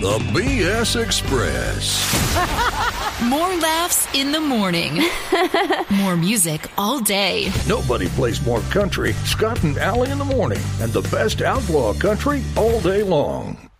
The BS Express. More laughs in the morning. More music all day. Nobody plays more country. Scott and Allie in the morning. And the best outlaw country all day long.